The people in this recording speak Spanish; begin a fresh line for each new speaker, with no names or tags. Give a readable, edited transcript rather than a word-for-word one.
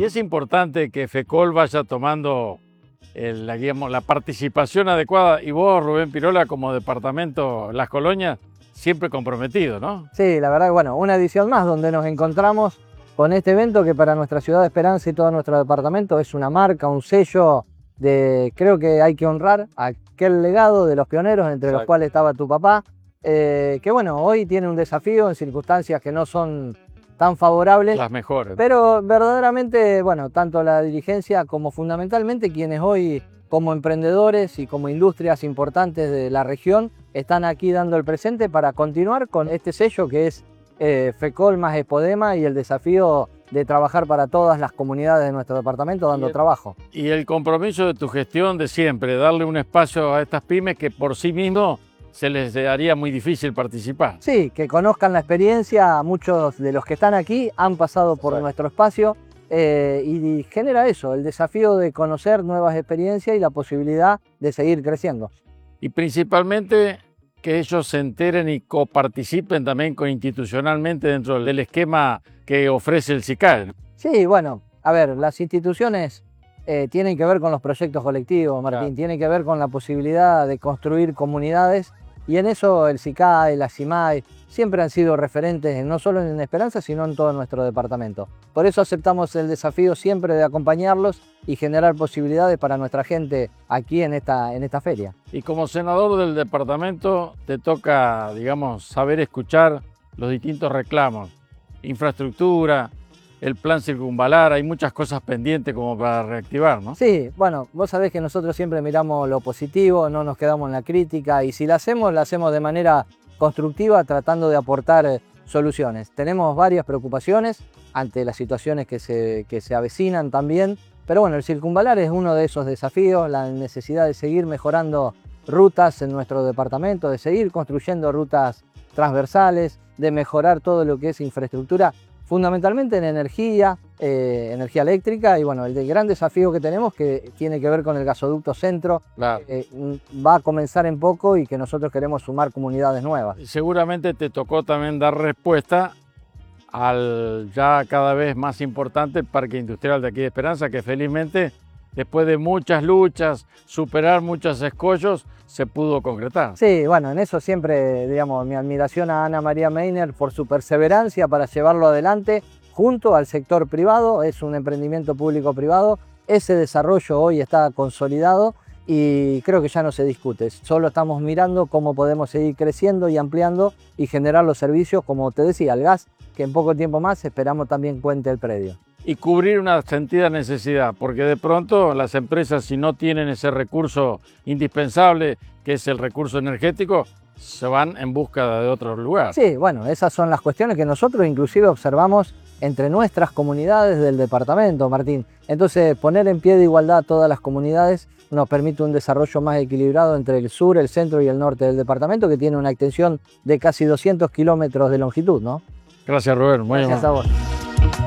Y es importante que FECOL vaya tomando digamos, la participación adecuada, y vos, Rubén Pirola, como departamento Las Colonias, siempre comprometido, ¿no?
Sí, la verdad, bueno, una edición más donde nos encontramos con este evento que para nuestra ciudad de Esperanza y todo nuestro departamento es una marca, un sello de, creo que hay que honrar aquel legado de los pioneros, entre los cuales estaba tu papá, que bueno, hoy tiene un desafío en circunstancias que no son tan favorables.
Las mejores.
Pero verdaderamente, bueno, tanto la dirigencia como fundamentalmente quienes hoy como emprendedores y como industrias importantes de la región están aquí dando el presente para continuar con este sello que es FECOL más Spodema y el desafío de trabajar para todas las comunidades de nuestro departamento dando trabajo.
Y el compromiso de tu gestión de siempre, darle un espacio a estas pymes que por sí mismos se les haría muy difícil participar.
Sí, que conozcan la experiencia. Muchos de los que están aquí han pasado por nuestro espacio y genera eso, el desafío de conocer nuevas experiencias y la posibilidad de seguir creciendo.
Y principalmente que ellos se enteren y coparticipen también institucionalmente dentro del esquema que ofrece el SICAL.
Sí, bueno, a ver, las instituciones tienen que ver con los proyectos colectivos, Martín,
Claro.
Tienen que ver con la posibilidad de construir comunidades y en eso el SICAE, la CIMAE siempre han sido referentes no solo en Esperanza, sino en todo nuestro departamento. Por eso aceptamos el desafío siempre de acompañarlos y generar posibilidades para nuestra gente aquí en esta feria.
Y como senador del departamento te toca, digamos, saber escuchar los distintos reclamos, infraestructura, el plan circunvalar, hay muchas cosas pendientes como para reactivar, ¿no?
Sí, bueno, vos sabés que nosotros siempre miramos lo positivo, no nos quedamos en la crítica y si la hacemos de manera constructiva tratando de aportar soluciones. Tenemos varias preocupaciones ante las situaciones que se avecinan también, pero bueno, el circunvalar es uno de esos desafíos, la necesidad de seguir mejorando rutas en nuestro departamento, de seguir construyendo rutas transversales, de mejorar todo lo que es infraestructura, fundamentalmente en energía eléctrica y bueno, el gran desafío que tenemos que tiene que ver con el gasoducto centro,
Claro.
Va a comenzar en poco y que nosotros queremos sumar comunidades nuevas.
Seguramente te tocó también dar respuesta al ya cada vez más importante Parque Industrial de aquí de Esperanza, que felizmente después de muchas luchas, superar muchos escollos, se pudo concretar.
Sí, bueno, en eso siempre, digamos, mi admiración a Ana María Meiner por su perseverancia para llevarlo adelante junto al sector privado. Es un emprendimiento público-privado. Ese desarrollo hoy está consolidado y creo que ya no se discute. Solo estamos mirando cómo podemos seguir creciendo y ampliando y generar los servicios, como te decía, el gas, que en poco tiempo más esperamos también cuente el predio.
Y cubrir una sentida necesidad, porque de pronto las empresas, si no tienen ese recurso indispensable, que es el recurso energético, se van en busca de otro lugar.
Sí, bueno, esas son las cuestiones que nosotros inclusive observamos entre nuestras comunidades del departamento, Martín. Entonces, poner en pie de igualdad a todas las comunidades nos permite un desarrollo más equilibrado entre el sur, el centro y el norte del departamento, que tiene una extensión de casi 200 kilómetros de longitud, ¿no?
Gracias, Rubén. Muy
Gracias
amable.
a vos.